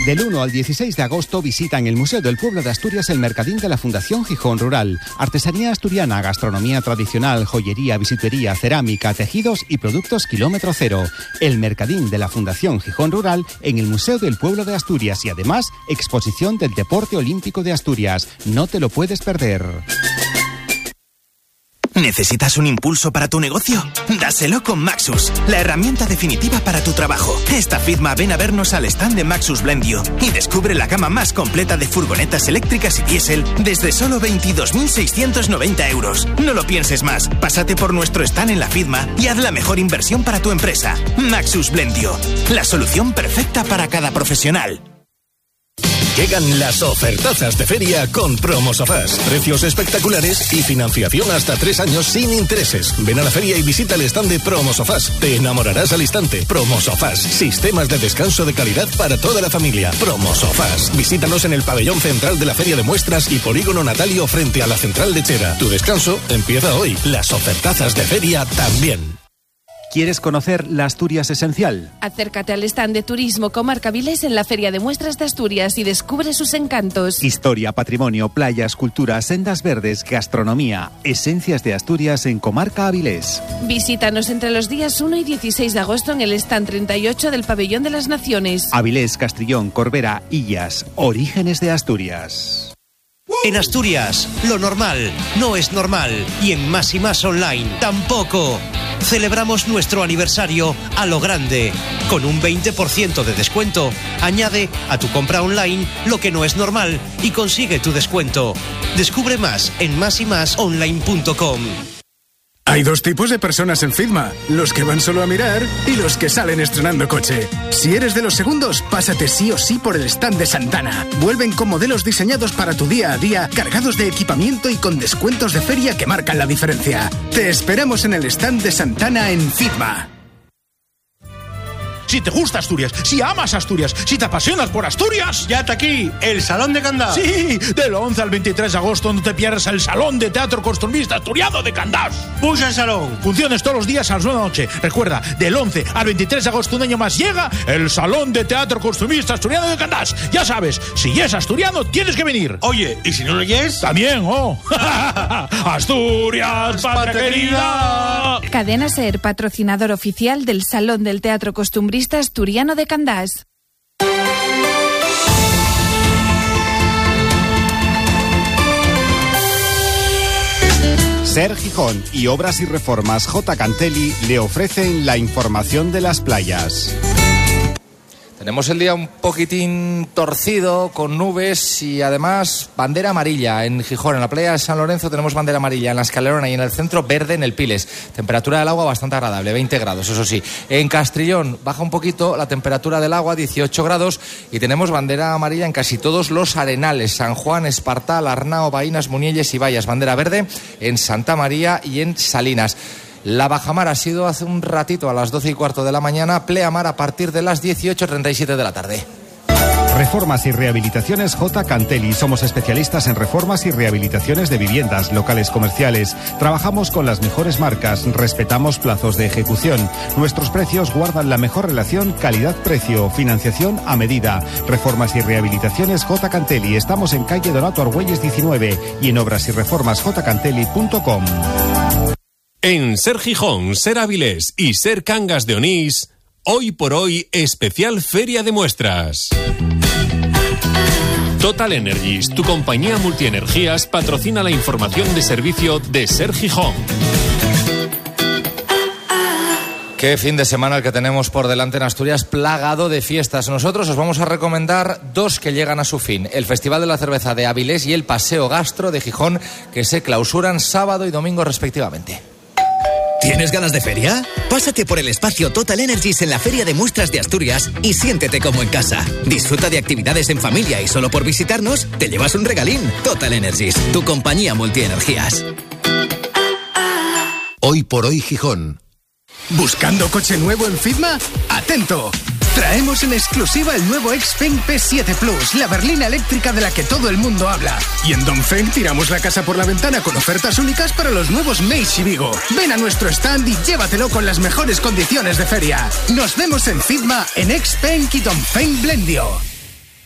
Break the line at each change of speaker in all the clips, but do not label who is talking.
Del 1 al 16 de agosto visita en el Museo del Pueblo de Asturias el Mercadín de la Fundación Gijón Rural. Artesanía asturiana, gastronomía tradicional, joyería, bisutería, cerámica, tejidos y productos kilómetro cero. El Mercadín de la Fundación Gijón Rural en el Museo del Pueblo de Asturias y además exposición del Deporte Olímpico de Asturias. No te lo puedes perder.
¿Necesitas un impulso para tu negocio? Dáselo con Maxus, la herramienta definitiva para tu trabajo. Esta firma ven a vernos al stand de Maxus Blendio y descubre la gama más completa de furgonetas eléctricas y diésel desde solo 22.690 euros. No lo pienses más, pásate por nuestro stand en la firma y haz la mejor inversión para tu empresa. Maxus Blendio, la solución perfecta para cada profesional.
Llegan las ofertazas de feria con Promosofás. Precios espectaculares y financiación hasta 3 años sin intereses. Ven a la feria y visita el stand de Promosofás. Te enamorarás al instante. Promosofás. Sistemas de descanso de calidad para toda la familia. Promosofás. Visítanos en el pabellón central de la Feria de Muestras y Polígono Natalio frente a la Central de Chera. Tu descanso empieza hoy. Las ofertazas de feria también.
¿Quieres conocer la Asturias esencial?
Acércate al stand de Turismo Comarca Avilés en la Feria de Muestras de Asturias y descubre sus encantos.
Historia, patrimonio, playas, cultura, sendas verdes, gastronomía, esencias de Asturias en Comarca Avilés.
Visítanos entre los días 1 y 16 de agosto en el stand 38 del Pabellón de las Naciones.
Avilés, Castrillón, Corbera, Illas, orígenes de Asturias.
En Asturias, lo normal no es normal y en Más y Más Online tampoco. Celebramos nuestro aniversario a lo grande. Con un 20% de descuento. Añade a tu compra online lo que no es normal y consigue tu descuento. Descubre más en masymasonline.com.
Hay 2 tipos de personas en Fitma, los que van solo a mirar y los que salen estrenando coche. Si eres de los segundos, pásate sí o sí por el stand de Santana. Vuelven con modelos diseñados para tu día a día, cargados de equipamiento y con descuentos de feria que marcan la diferencia. Te esperamos en el stand de Santana en Fitma.
Si te gusta Asturias, si amas Asturias, si te apasionas por Asturias...
¡Ya está aquí! ¡El Salón de Candás!
Sí, del 11 al 23 de agosto no te pierdas el Salón de Teatro Costumbrista Asturiano de Candás.
¡Puja el salón!
Funciones todos los días a las 9 de la noche. Recuerda, del 11 al 23 de agosto, un año más, llega el Salón de Teatro Costumbrista Asturiano de Candás. Ya sabes, si es asturiano, tienes que venir.
Oye, ¿y si no lo es?
También, oh. Asturias, patria querida.
Cadena SER, patrocinador oficial del Salón del Teatro Costumbrista Asturiano de Candás.
SER Gijón y Obras y Reformas J. Cantelli le ofrecen la información de las playas.
Tenemos el día un poquitín torcido, con nubes y además bandera amarilla en Gijón. En la playa de San Lorenzo tenemos bandera amarilla, en la Escalerona y en el centro verde en el Piles. Temperatura del agua bastante agradable, 20 grados, eso sí. En Castrillón baja un poquito la temperatura del agua, 18 grados, y tenemos bandera amarilla en casi todos los arenales. San Juan, Espartal, Arnao, Baínas, Munielles y Vallas. Bandera verde en Santa María y en Salinas. La bajamar ha sido hace un ratito a las 12:15 de la mañana, pleamar a partir de las 18:37 de la tarde.
Reformas y rehabilitaciones J. Cantelli. Somos especialistas en reformas y rehabilitaciones de viviendas, locales comerciales. Trabajamos con las mejores marcas, respetamos plazos de ejecución. Nuestros precios guardan la mejor relación calidad-precio, financiación a medida. Reformas y rehabilitaciones J. Cantelli. Estamos en calle Donato Argüelles 19 y en obrasyreformasjcantelli.com.
En SER Gijón, SER Avilés y SER Cangas de Onís, hoy por hoy, especial Feria de Muestras. Total Energies, tu compañía multienergías, patrocina la información de servicio de SER Gijón.
Qué fin de semana el que tenemos por delante en Asturias, plagado de fiestas. Nosotros os vamos a recomendar 2 que llegan a su fin. El Festival de la Cerveza de Avilés y el Paseo Gastro de Gijón, que se clausuran sábado y domingo respectivamente.
¿Tienes ganas de feria? Pásate por el espacio Total Energies en la Feria de Muestras de Asturias y siéntete como en casa. Disfruta de actividades en familia y solo por visitarnos te llevas un regalín. Total Energies, tu compañía multienergías.
Hoy por hoy Gijón.
¿Buscando coche nuevo en Fitma? ¡Atento! Traemos en exclusiva el nuevo Xpeng P7 Plus, la berlina eléctrica de la que todo el mundo habla. Y en Dongfeng tiramos la casa por la ventana con ofertas únicas para los nuevos Meigs y Vigo. Ven a nuestro stand y llévatelo con las mejores condiciones de feria. Nos vemos en Fitma, en Xpeng y Dongfeng Blendio.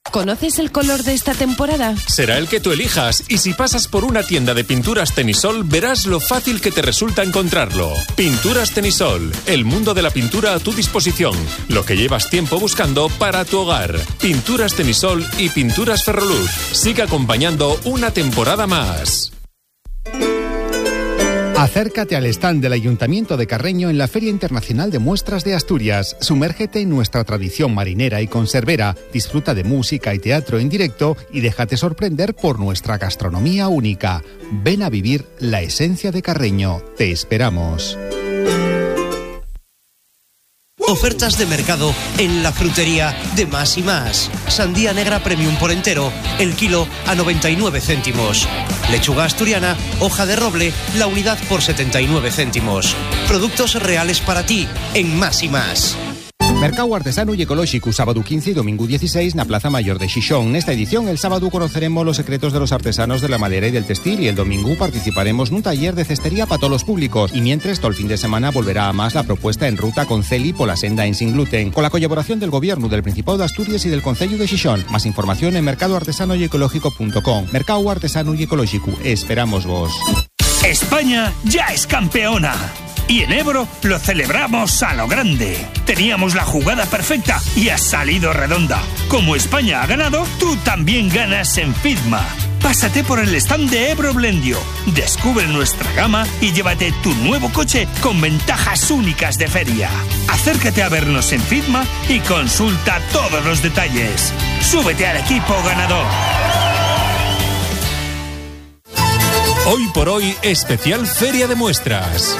¿Conoces el color de esta temporada?
Será el que tú elijas, y si pasas por una tienda de pinturas Tenisol, verás lo fácil que te resulta encontrarlo. Pinturas Tenisol, el mundo de la pintura a tu disposición. Lo que llevas tiempo buscando para tu hogar. Pinturas Tenisol y Pinturas Ferroluz. Sigue acompañando una temporada más.
Acércate al stand del Ayuntamiento de Carreño en la Feria Internacional de Muestras de Asturias. Sumérgete en nuestra tradición marinera y conservera, disfruta de música y teatro en directo y déjate sorprender por nuestra gastronomía única. Ven a vivir la esencia de Carreño. Te esperamos.
Ofertas de mercado en la frutería de Más y Más. Sandía negra premium por entero, el kilo a 99 céntimos. Lechuga asturiana, hoja de roble, la unidad por 79 céntimos. Productos reales para ti en Más y Más.
Mercado Artesano y Ecológico, sábado 15 y domingo 16 na Plaza Mayor de Xixón. En esta edición, el sábado conoceremos los secretos de los artesanos de la madera y del textil, y el domingo participaremos en un taller de cestería para todos los públicos. Y mientras, todo el fin de semana volverá a más la propuesta en ruta con Celi por la senda en sin gluten, con la colaboración del Gobierno, del Principado de Asturias y del Concello de Xixón. Más información en mercadoartesanoyecológico.com. Mercado Artesano y Ecológico. Esperamos vos.
España ya es campeona. Y en Ebro lo celebramos a lo grande. Teníamos la jugada perfecta y ha salido redonda. Como España ha ganado, tú también ganas en Fitma. Pásate por el stand de Ebro Blendio, descubre nuestra gama y llévate tu nuevo coche con ventajas únicas de feria. Acércate a vernos en Fitma y consulta todos los detalles. Súbete al equipo ganador.
Hoy por hoy, especial Feria de Muestras.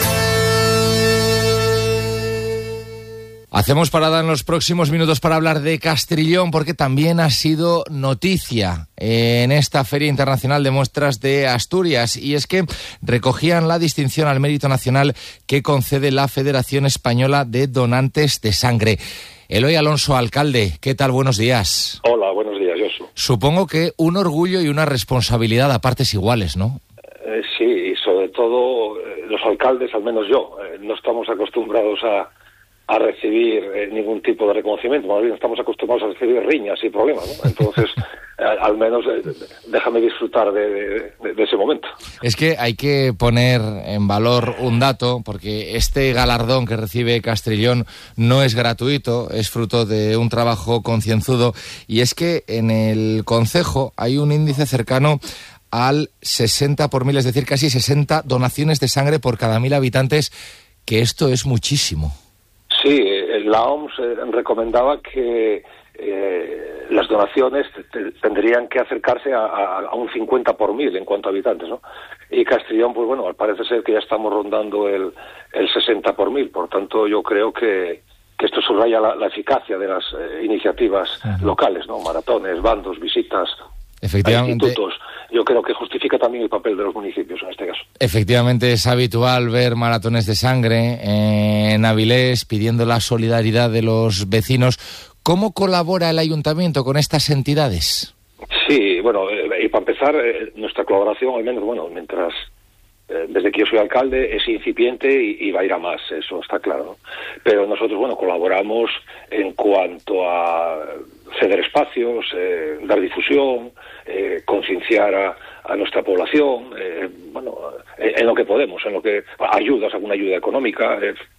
Hacemos parada en los próximos minutos para hablar de Castrillón, porque también ha sido noticia en esta Feria Internacional de Muestras de Asturias, y es que recogían la distinción al mérito nacional que concede la Federación Española de Donantes de Sangre. Eloy Alonso, alcalde, ¿qué tal? Buenos días.
Hola, buenos días, Josu.
Supongo que un orgullo y una responsabilidad a partes iguales, ¿no?
Sí, y sobre todo los alcaldes, al menos yo, no estamos acostumbrados a recibir ningún tipo de reconocimiento, más bien estamos acostumbrados a recibir riñas y problemas, ¿no? Entonces, al menos déjame disfrutar de ese momento.
Es que hay que poner en valor un dato, porque este galardón que recibe Castrillón no es gratuito, es fruto de un trabajo concienzudo, y es que en el concejo hay un índice cercano al 60 por 1000, es decir, casi 60 donaciones de sangre por cada 1000 habitantes, que esto es muchísimo.
Sí, la OMS recomendaba que las donaciones tendrían que acercarse a un 50 por 1000 en cuanto a habitantes, ¿no? Y Castrillón, pues bueno, parece ser que ya estamos rondando el 60 por 1000, por tanto yo creo que esto subraya la eficacia de las iniciativas locales, ¿no? Maratones, bandos, visitas,
efectivamente,
institutos. Yo creo que justifica también el papel de los municipios en este caso.
Efectivamente, es habitual ver maratones de sangre en Avilés pidiendo la solidaridad de los vecinos. ¿Cómo colabora el ayuntamiento con estas entidades?
Sí, bueno, y para empezar, nuestra colaboración, al menos, bueno, mientras desde que yo soy alcalde, es incipiente y va a ir a más, eso está claro, ¿no? Pero nosotros, bueno, colaboramos en cuanto a ceder espacios, dar difusión, concienciar a nuestra población, bueno, en lo que podemos, en lo que ayudas, alguna ayuda económica.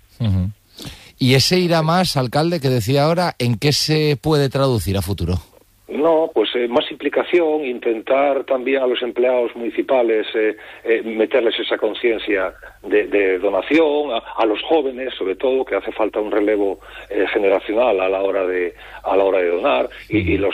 ¿Y ese ir a más, alcalde, que decía ahora, en qué se puede traducir a futuro?
No, pues más implicación, intentar también a los empleados municipales meterles esa conciencia de donación, a los jóvenes, sobre todo, que hace falta un relevo generacional a la hora de donar, y la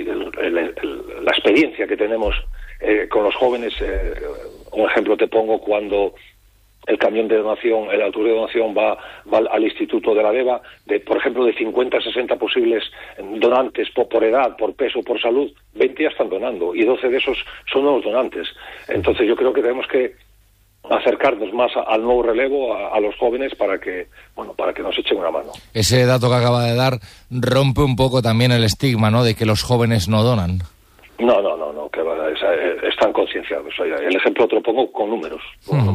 experiencia que tenemos con los jóvenes. Un ejemplo te pongo: cuando el camión de donación, el autobús de donación va al Instituto de la Deva, por ejemplo, de 50 a 60 posibles donantes por edad, por peso, por salud, 20 ya están donando, y 12 de esos son nuevos donantes. Entonces yo creo que tenemos que acercarnos más al nuevo relevo, a los jóvenes, para que nos echen una mano.
Ese dato que acaba de dar rompe un poco también el estigma, ¿no?, de que los jóvenes no donan.
No, que están concienciados. El ejemplo te lo pongo con números.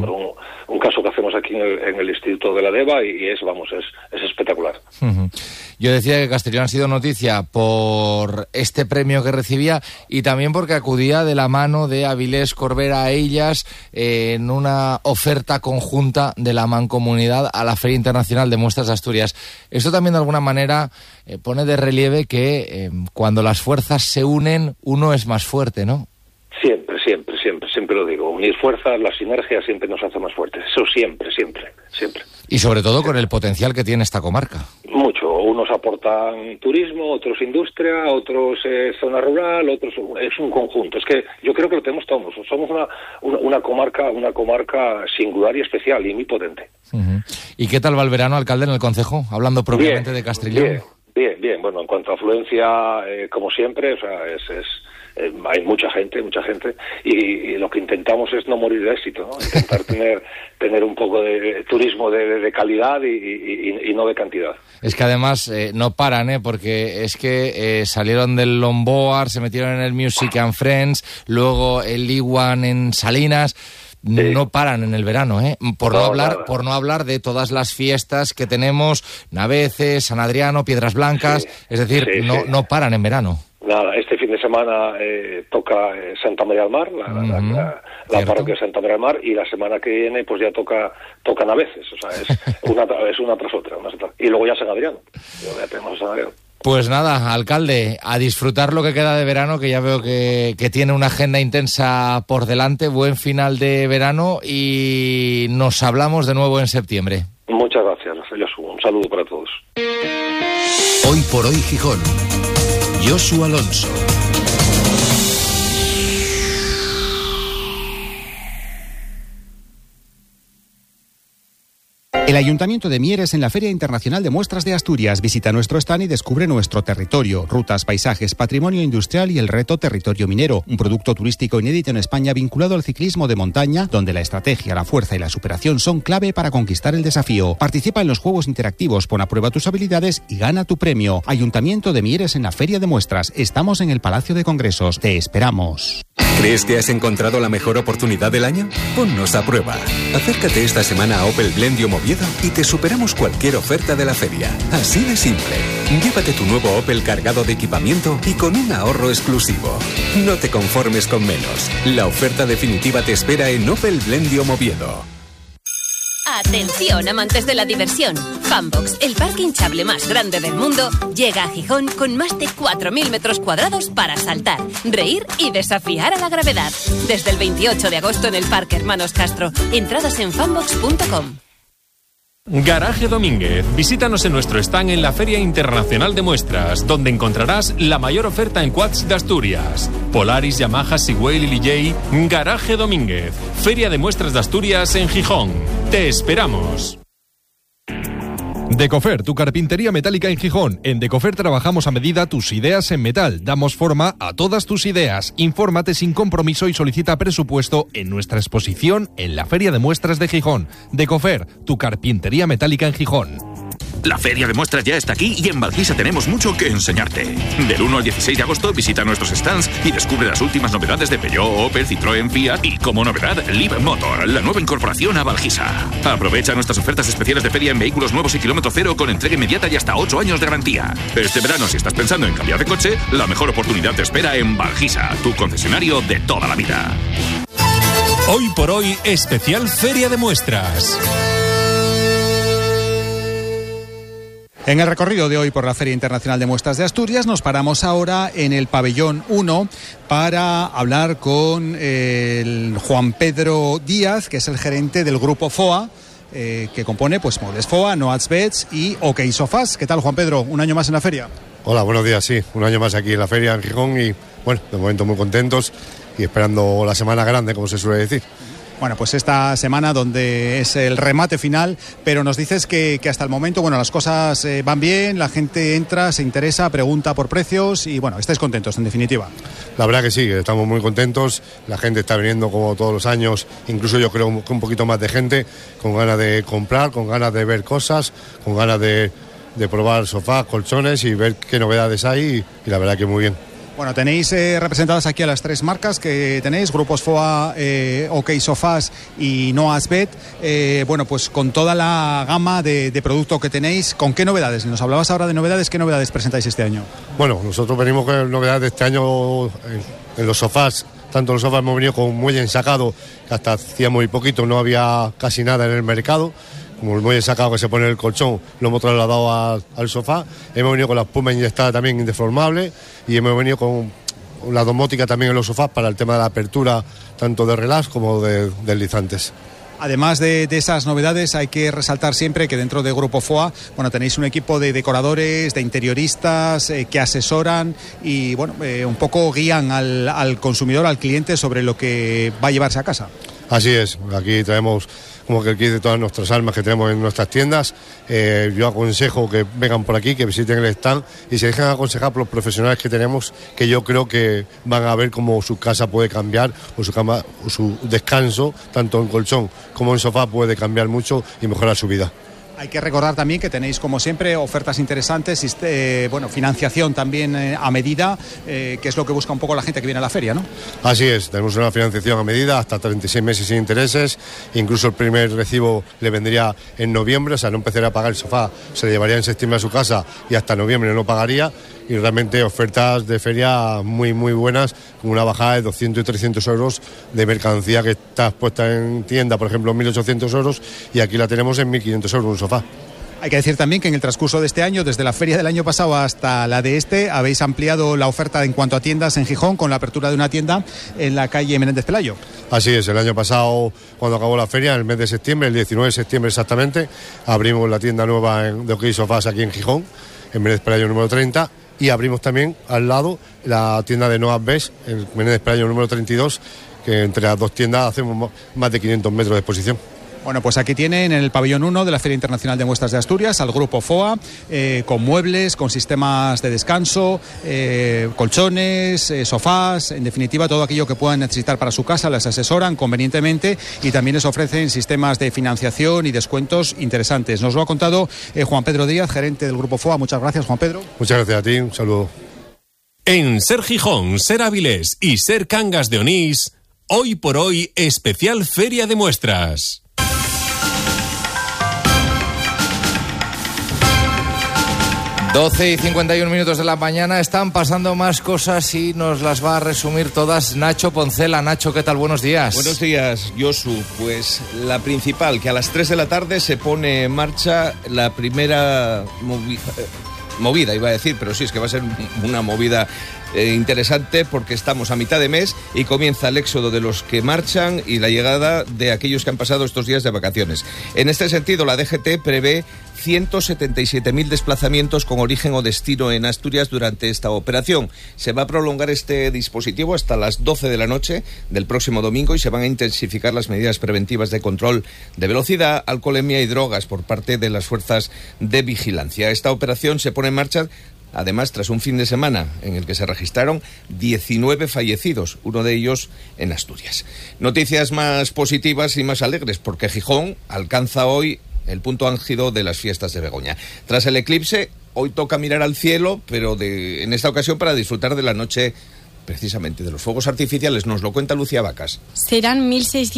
Un caso que hacemos aquí en el Instituto de la Deva, y es espectacular.
Yo decía que Castellón ha sido noticia por este premio que recibía y también porque acudía de la mano de Avilés Corbera Ellas en una oferta conjunta de la Mancomunidad a la Feria Internacional de Muestras de Asturias. Esto también de alguna manera pone de relieve que cuando las fuerzas se unen, uno es más fuerte, ¿no? Siempre lo digo. Unir fuerzas, la sinergia siempre nos hace más fuertes. Eso siempre. Y sobre todo con el potencial que tiene esta comarca. Mucho. Unos aportan turismo, otros industria, otros zona rural, otros... Es un conjunto. Es que yo creo que lo tenemos todos. Somos una comarca singular y especial y muy potente. Uh-huh. ¿Y qué tal va el verano, alcalde, en el concejo? Hablando propiamente de Castellón. Bien. Bueno, en cuanto a afluencia, como siempre, o sea, hay mucha gente y lo que intentamos es no morir de éxito, ¿no? Intentar tener un poco de turismo de calidad y no de cantidad. Es que además no paran, porque es que salieron del Lomboard, se metieron en el Music and Friends, luego el Iwan en Salinas. No paran en el verano, por no hablar de todas las fiestas que tenemos, Naveces, San Adriano, Piedras Blancas, es decir, no paran en verano. Nada, este fin de semana toca Santa María del Mar, la parroquia de Santa María del Mar, y la semana que viene pues ya toca Naveces, o sea, es una tras otra. Y luego ya San Adriano, ya tenemos San Adriano. Pues nada, alcalde, a disfrutar lo que queda de verano, que ya veo que tiene una agenda intensa por delante. Buen final de verano y nos hablamos de nuevo en septiembre. Muchas gracias, Josu. Un saludo para todos.
Hoy por hoy Gijón. Josu Alonso.
El Ayuntamiento de Mieres en la Feria Internacional de Muestras de Asturias. Visita nuestro stand y descubre nuestro territorio, rutas, paisajes, patrimonio industrial y el reto Territorio Minero, un producto turístico inédito en España vinculado al ciclismo de montaña, donde la estrategia, la fuerza y la superación son clave para conquistar el desafío. Participa en los juegos interactivos, pon a prueba tus habilidades y gana tu premio. Ayuntamiento de Mieres en la Feria de Muestras. Estamos en el Palacio de Congresos. Te esperamos.
¿Crees que has encontrado la mejor oportunidad del año? Ponnos a prueba. Acércate esta semana a Opel Blendio Oviedo y te superamos cualquier oferta de la feria. Así de simple. Llévate tu nuevo Opel cargado de equipamiento y con un ahorro exclusivo. No te conformes con menos. La oferta definitiva te espera en Opel Blendio Oviedo.
Atención, amantes de la diversión. Funbox, el parque hinchable más grande del mundo, llega a Gijón con más de 4.000 metros cuadrados para saltar, reír y desafiar a la gravedad. Desde el 28 de agosto en el Parque Hermanos Castro. Entradas en funbox.com.
Garaje Domínguez. Visítanos en nuestro stand en la Feria Internacional de Muestras, donde encontrarás la mayor oferta en quads de Asturias. Polaris, Yamaha, Sigwell y Lilley. Garaje Domínguez. Feria de Muestras de Asturias en Gijón. Te esperamos.
Decofer, tu carpintería metálica en Gijón. En Decofer trabajamos a medida tus ideas en metal. Damos forma a todas tus ideas. Infórmate sin compromiso y solicita presupuesto en nuestra exposición en la Feria de Muestras de Gijón. Decofer, tu carpintería metálica en Gijón.
La Feria de Muestras ya está aquí y en Valquisa tenemos mucho que enseñarte. Del 1 al 16 de agosto visita nuestros stands y descubre las últimas novedades de Peugeot, Opel, Citroën, Fiat y, como novedad, Live Motor, la nueva incorporación a Valquisa. Aprovecha nuestras ofertas especiales de feria en vehículos nuevos y kilómetro cero con entrega inmediata y hasta 8 años de garantía. Este verano, si estás pensando en cambiar de coche, la mejor oportunidad te espera en Valquisa, tu concesionario de toda la vida.
Hoy por hoy, especial Feria de Muestras.
En el recorrido de hoy por la Feria Internacional de Muestras de Asturias nos paramos ahora en el pabellón 1 para hablar con el Juan Pedro Díaz, que es el gerente del grupo FOA, que compone pues Muebles FOA, Noats Beds y OK Sofás. ¿Qué tal, Juan Pedro? ¿Un año más en la feria?
Hola, buenos días, sí. Un año más aquí en la feria en Gijón y, bueno, de momento muy contentos y esperando la semana grande, como se suele decir.
Bueno, pues esta semana donde es el remate final, pero nos dices que hasta el momento, bueno, las cosas van bien, la gente entra, se interesa, pregunta por precios y, bueno, estáis contentos, en definitiva.
La verdad que sí, estamos muy contentos, la gente está viniendo como todos los años, incluso yo creo que un poquito más de gente, con ganas de comprar, con ganas de ver cosas, con ganas de probar sofás, colchones y ver qué novedades hay y la verdad que muy bien.
Bueno, tenéis representadas aquí a las 3 marcas que tenéis, Grupos FOA, OK Sofás y Noasbet. Bueno, pues con toda la gama de producto que tenéis, ¿con qué novedades? Nos hablabas ahora de novedades, ¿qué novedades presentáis este año?
Bueno, nosotros venimos con novedades de este año en los sofás. Tanto los sofás hemos venido con muelle ensacado, que hasta hacía muy poquito no había casi nada en el mercado. Como el muelle ensacado que se pone en el colchón, lo hemos trasladado al sofá. Hemos venido con la espuma inyectada también indeformable y hemos venido con la domótica también en los sofás para el tema de la apertura tanto de relax como de deslizantes.
Además de esas novedades, hay que resaltar siempre que dentro de Grupo FOA, bueno, tenéis un equipo de decoradores, de interioristas que asesoran y bueno, un poco guían al consumidor, al cliente sobre lo que va a llevarse a casa.
Así es, aquí traemos como que el kit de todas nuestras armas que tenemos en nuestras tiendas. Yo aconsejo que vengan por aquí, que visiten el stand y se dejen aconsejar por los profesionales que tenemos, que yo creo que van a ver cómo su casa puede cambiar o su cama, o su descanso, tanto en colchón como en sofá, puede cambiar mucho y mejorar su vida.
Hay que recordar también que tenéis, como siempre, ofertas interesantes, bueno, financiación también a medida, que es lo que busca un poco la gente que viene a la feria, ¿no?
Así es, tenemos una financiación a medida, hasta 36 meses sin intereses, incluso el primer recibo le vendría en noviembre, o sea, no empezaría a pagar el sofá, se le llevaría en septiembre a su casa y hasta noviembre no pagaría, y realmente ofertas de feria muy muy buenas, con una bajada de 200 y 300 euros de mercancía que está expuesta en tienda, por ejemplo, 1.800 euros, y aquí la tenemos en 1.500 euros un sofá.
Hay que decir también que en el transcurso de este año, desde la feria del año pasado hasta la de este, habéis ampliado la oferta en cuanto a tiendas en Gijón, con la apertura de una tienda en la calle Menéndez Pelayo.
Así es, el año pasado, cuando acabó la feria, en el mes de septiembre, el 19 de septiembre exactamente, abrimos la tienda nueva de OK Sofás aquí en Gijón, en Menéndez Pelayo número 30, y abrimos también al lado la tienda de Noasbet, en Menéndez Pelayo número 32, que entre las dos tiendas hacemos más de 500 metros de exposición.
Bueno, pues aquí tienen en el pabellón 1 de la Feria Internacional de Muestras de Asturias al Grupo FOA, con muebles, con sistemas de descanso, colchones, sofás, en definitiva todo aquello que puedan necesitar para su casa, les asesoran convenientemente y también les ofrecen sistemas de financiación y descuentos interesantes. Nos lo ha contado Juan Pedro Díaz, gerente del Grupo FOA. Muchas gracias, Juan Pedro.
Muchas gracias a ti, un saludo.
En Ser Gijón, Ser Avilés y Ser Cangas de Onís, hoy por hoy, especial Feria de Muestras.
12:51 de la mañana, están pasando más cosas y nos las va a resumir todas Nacho Poncela. Nacho, ¿qué tal? Buenos días.
Buenos días, Josu. Pues la principal, que a las 3 de la tarde se pone en marcha la primera movida, iba a decir, pero sí, es que va a ser una movida interesante porque estamos a mitad de mes y comienza el éxodo de los que marchan y la llegada de aquellos que han pasado estos días de vacaciones. En este sentido, la DGT prevé 177.000 desplazamientos con origen o destino en Asturias durante esta operación. Se va a prolongar este dispositivo hasta las 12 de la noche del próximo domingo y se van a intensificar las medidas preventivas de control de velocidad, alcoholemia y drogas por parte de las fuerzas de vigilancia. Esta operación se pone en marcha además tras un fin de semana en el que se registraron 19 fallecidos, uno de ellos en Asturias. Noticias más positivas y más alegres porque Gijón alcanza hoy el punto álgido de las fiestas de Begoña. Tras el eclipse, hoy toca mirar al cielo, pero en esta ocasión para disfrutar de la noche precisamente de los fuegos artificiales. Nos lo cuenta Lucía Vacas.
Serán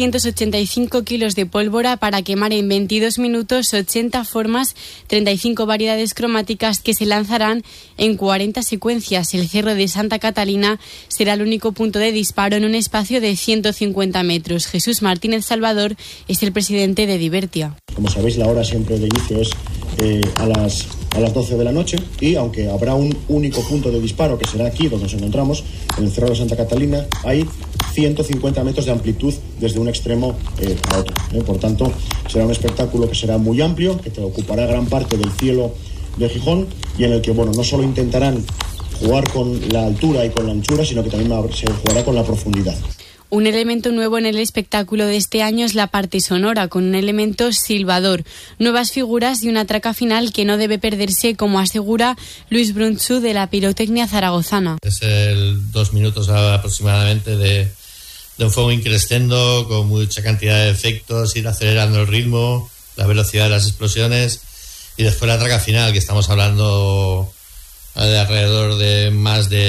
1.685 kilos de pólvora para quemar en 22 minutos 80 formas, 35 variedades cromáticas que se lanzarán en 40 secuencias. El Cerro de Santa Catalina será el único punto de disparo en un espacio de 150 metros. Jesús Martínez Salvador es el presidente de Divertia.
Como sabéis, la hora siempre de inicio es a las 12 de la noche y aunque habrá un único punto de disparo que será aquí donde nos encontramos, en el Cerro de Santa Catalina, hay 150 metros de amplitud desde un extremo a otro. Por tanto, será un espectáculo que será muy amplio, que te ocupará gran parte del cielo de Gijón y en el que, no solo intentarán jugar con la altura y con la anchura, sino que también se jugará con la profundidad.
Un elemento nuevo en el espectáculo de este año es la parte sonora, con un elemento silbador, nuevas figuras y una traca final que no debe perderse, como asegura Luis Brunchu de la Pirotecnia Zaragozana.
Es el 2 minutos aproximadamente de un fuego increscendo, con mucha cantidad de efectos, ir acelerando el ritmo, la velocidad de las explosiones y después la traca final, que estamos hablando de alrededor de más de 2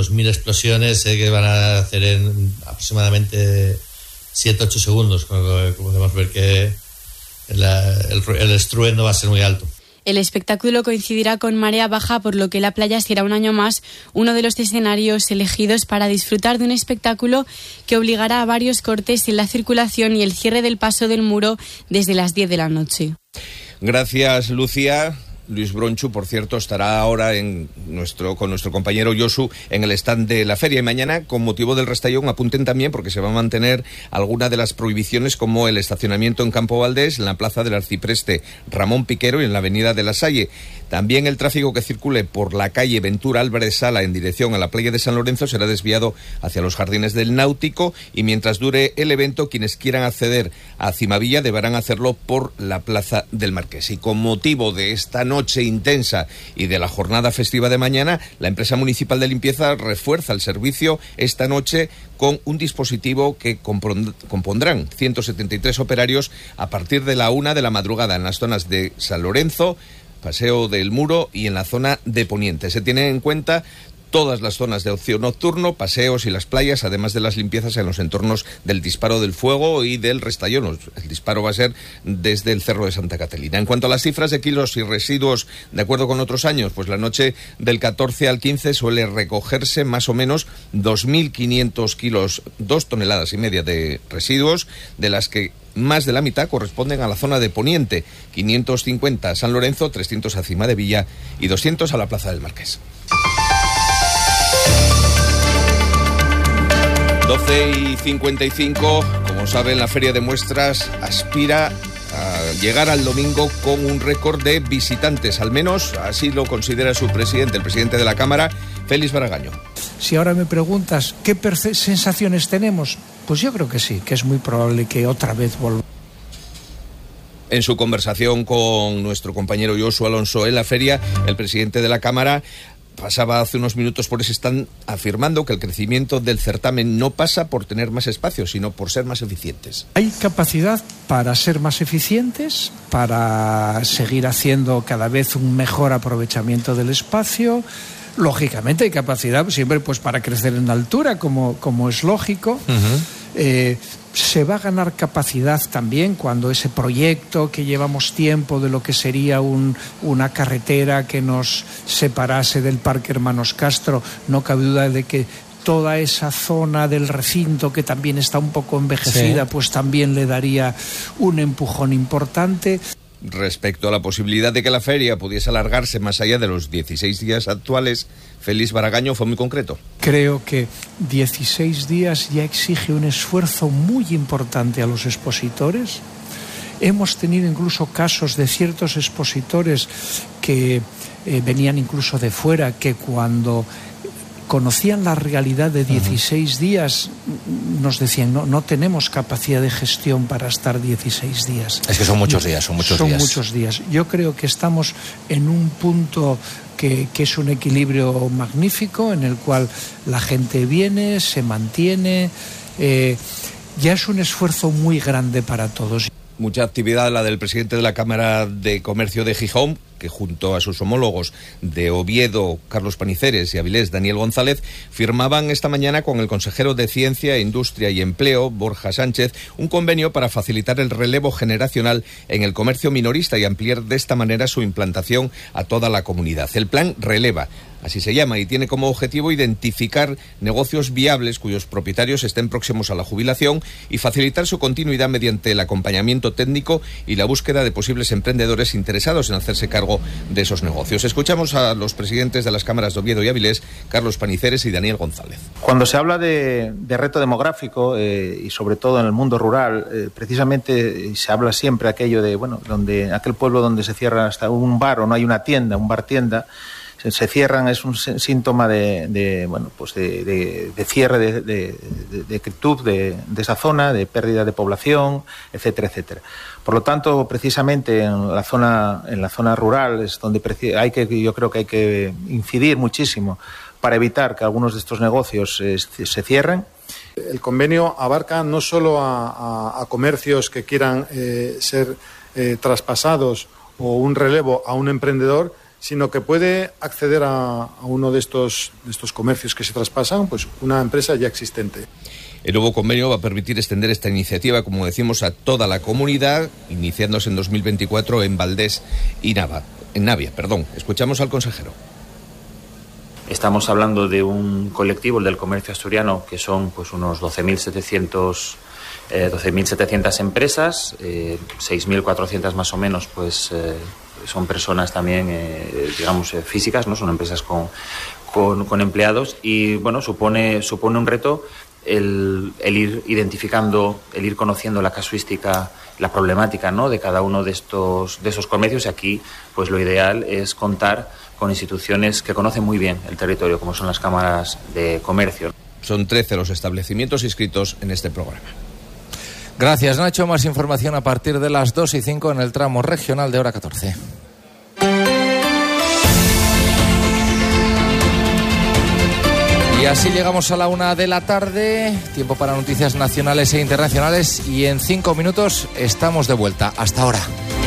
2.000 explosiones que van a hacer en aproximadamente 7-8 segundos. Podemos ver que el estruendo va a ser muy alto.
El espectáculo coincidirá con marea baja, por lo que la playa será un año más uno de los escenarios elegidos para disfrutar de un espectáculo que obligará a varios cortes en la circulación y el cierre del paso del muro desde las 10 de la noche.
Gracias, Lucía. Luis Bronchu, por cierto, estará ahora con nuestro compañero Josu en el stand de la feria. Y mañana, con motivo del Restallón, apunten también porque se va a mantener alguna de las prohibiciones, como el estacionamiento en Campo Valdés, en la plaza del Arcipreste Ramón Piquero y en la avenida de la Salle. También el tráfico que circule por la calle Ventura Álvarez Sala en dirección a la playa de San Lorenzo será desviado hacia los jardines del Náutico, y mientras dure el evento, quienes quieran acceder a Cimavilla deberán hacerlo por la plaza del Marqués. Y con motivo de esta noche intensa y de la jornada festiva de mañana, la empresa municipal de limpieza refuerza el servicio esta noche con un dispositivo que compondrán 173 operarios a partir de la 1 de la madrugada en las zonas de San Lorenzo, Paseo del Muro y en la zona de Poniente. Se tienen en cuenta todas las zonas de ocio nocturno, paseos y las playas, además de las limpiezas en los entornos del Disparo del Fuego y del Restallón. El disparo va a ser desde el Cerro de Santa Catalina. En cuanto a las cifras de kilos y residuos, de acuerdo con otros años, pues la noche del 14 al 15 suele recogerse más o menos 2.500 kilos, 2,5 toneladas de residuos, de las que más de la mitad corresponden a la zona de Poniente, 550 a San Lorenzo, 300 a Cima de Villa y 200 a la Plaza del Marqués. 12:55, como saben, la Feria de Muestras aspira a llegar al domingo con un récord de visitantes, al menos así lo considera su presidente, el presidente de la Cámara, Félix Baragaño.
Si ahora me preguntas qué sensaciones tenemos, pues yo creo que sí, que es muy probable que otra vez volvamos.
En su conversación con nuestro compañero Josu Alonso en la feria, el presidente de la Cámara pasaba hace unos minutos por ese stand afirmando que el crecimiento del certamen no pasa por tener más espacio, sino por ser más eficientes.
Hay capacidad para ser más eficientes, para seguir haciendo cada vez un mejor aprovechamiento del espacio. Lógicamente hay capacidad siempre pues para crecer en altura, como es lógico. Se va a ganar capacidad también cuando ese proyecto que llevamos tiempo de lo que sería una carretera que nos separase del Parque Hermanos Castro, no cabe duda de que toda esa zona del recinto, que también está un poco envejecida, pues también le daría un empujón importante.
Respecto a la posibilidad de que la feria pudiese alargarse más allá de los 16 días actuales, Félix Baragaño fue muy concreto.
Creo que 16 días ya exige un esfuerzo muy importante a los expositores. Hemos tenido incluso casos de ciertos expositores que venían incluso de fuera, que cuando conocían la realidad de 16 días, nos decían, no tenemos capacidad de gestión para estar 16 días.
Es que son muchos días, son muchos días.
Yo creo que estamos en un punto que es un equilibrio magnífico, en el cual la gente viene, se mantiene. Ya es un esfuerzo muy grande para todos.
Mucha actividad la del presidente de la Cámara de Comercio de Gijón, que junto a sus homólogos de Oviedo, Carlos Paniceres, y Avilés, Daniel González, firmaban esta mañana con el consejero de Ciencia, Industria y Empleo, Borja Sánchez, un convenio para facilitar el relevo generacional en el comercio minorista y ampliar de esta manera su implantación a toda la comunidad. El plan Releva, así se llama, y tiene como objetivo identificar negocios viables cuyos propietarios estén próximos a la jubilación y facilitar su continuidad mediante el acompañamiento técnico y la búsqueda de posibles emprendedores interesados en hacerse cargo de esos negocios. Escuchamos a los presidentes de las cámaras de Oviedo y Avilés, Carlos Paniceres y Daniel González.
Cuando se habla de reto demográfico y sobre todo en el mundo rural, precisamente se habla siempre aquello de, donde aquel pueblo donde se cierra hasta un bar o no hay una tienda, un bar-tienda, se cierran, es un síntoma de cierre de quietud de esa zona, de pérdida de población, etcétera, etcétera. Por lo tanto, precisamente en la zona rural es donde yo creo que hay que incidir muchísimo para evitar que algunos de estos negocios se cierren.
El convenio abarca no solo a comercios que quieran ser traspasados o un relevo a un emprendedor, sino que puede acceder a uno de estos comercios que se traspasan, pues una empresa ya existente.
El nuevo convenio va a permitir extender esta iniciativa, como decimos, a toda la comunidad, iniciándose en 2024 en Valdés y Navia. Escuchamos al consejero.
Estamos hablando de un colectivo, el del comercio asturiano, que son pues unos 12.700 empresas, 6.400 más o menos, pues son personas también, físicas, ¿no? Son empresas con empleados y, bueno, supone un reto el ir identificando, el ir conociendo la casuística, la problemática, ¿no?, de cada uno de esos comercios. Y aquí, pues lo ideal es contar con instituciones que conocen muy bien el territorio, como son las cámaras de comercio.
Son 13 los establecimientos inscritos en este programa.
Gracias, Nacho. Más información a partir de las 2:05 en el tramo regional de hora 14. Y así llegamos a la 1 de la tarde. Tiempo para noticias nacionales e internacionales. Y en 5 minutos estamos de vuelta. Hasta ahora.